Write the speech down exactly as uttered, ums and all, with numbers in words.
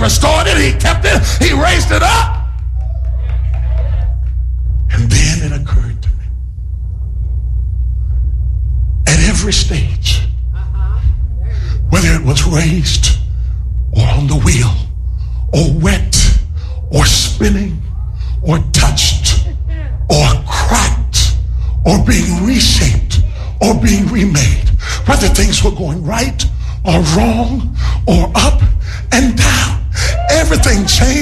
restored it. He kept it. He raised it up. And then it occurred to me, at every stage, whether it was raised or on the wheel or wet or spinning or touched or cracked or being reshaped or being remade, whether things were going right or wrong or up and down, everything changed.